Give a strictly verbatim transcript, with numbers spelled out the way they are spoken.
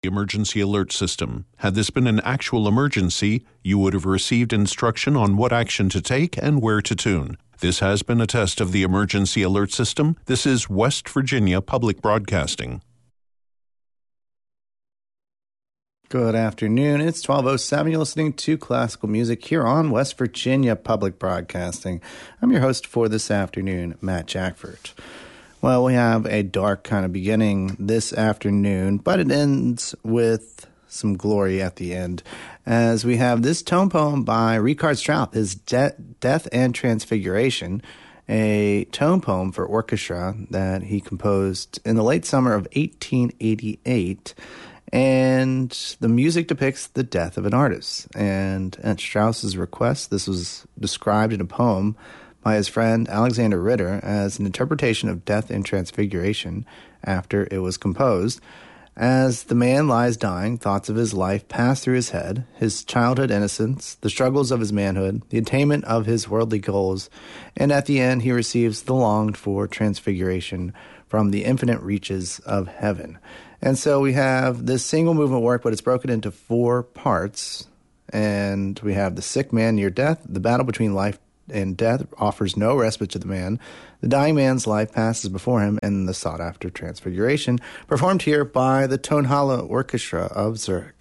emergency alert system. Had this been an actual emergency, you would have received instruction on what action to take and where to tune. This has been a test of the emergency alert system. This is West Virginia Public Broadcasting. Good afternoon. It's twelve oh seven. You're listening to classical music here on West Virginia Public Broadcasting. I'm your host for this afternoon, Matt Jackford. Well, we have a dark kind of beginning this afternoon, but it ends with some glory at the end, as we have this tone poem by Richard Strauss, his De- Death and Transfiguration, a tone poem for orchestra that he composed in the late summer of eighteen eighty-eight. And the music depicts the death of an artist. And at Strauss's request, this was described in a poem by his friend Alexander Ritter as an interpretation of Death and Transfiguration after it was composed. As the man lies dying, thoughts of his life pass through his head, his childhood innocence, the struggles of his manhood, the attainment of his worldly goals, and at the end he receives the longed-for transfiguration from the infinite reaches of heaven. And so we have this single movement work, but it's broken into four parts. And we have the sick man near death, the battle between life and death offers no respite to the man, the dying man's life passes before him, and the sought-after transfiguration, performed here by the Tonhalle Orchestra of Zurich.